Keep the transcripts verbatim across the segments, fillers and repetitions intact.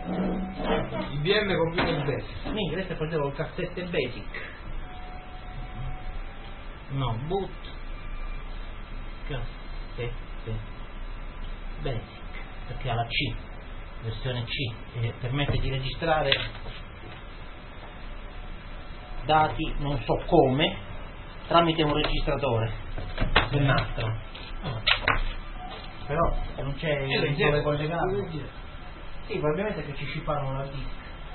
I B M Computer Basic. Minchia, questo è partito col cassette Basic. No, boot. Cassette Basic. Perché ha la C, versione C, che permette di registrare dati non so come tramite un registratore del nastro. Ah. Però se non c'è il dove collegato, sì, probabilmente che ci scippano la disk.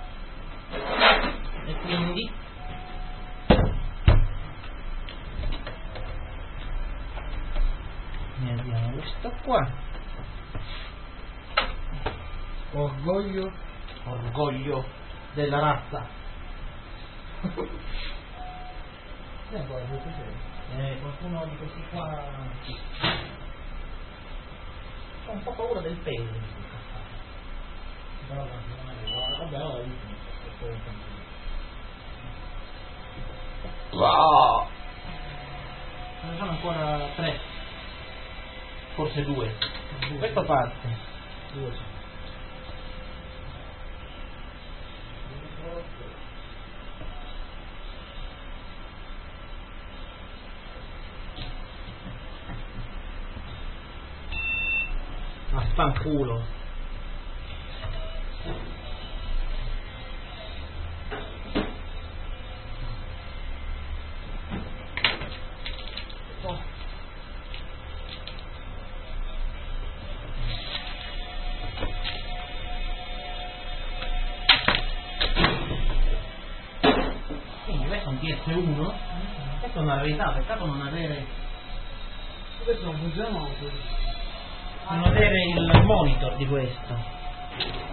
E quindi ne abbiamo questo qua. Orgoglio. Orgoglio della razza. Eh, qualcuno di questi qua ho un po' paura del peso di questa cosa. Vabbè, Wow. Ce ne sono ancora tre, forse due. Questa parte due. Ma fanculo. Oh. Quindi questo è un P S uno, questa è una verità, peccato non avere Questo non funziona. non avere il monitor di questo.